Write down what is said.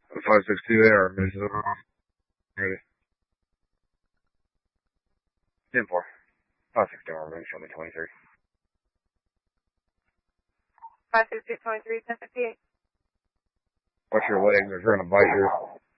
562 there, ready. 10-4. 562 ready, show me 23. 562 23, 1058. Watch your legs, they're trying to bite you.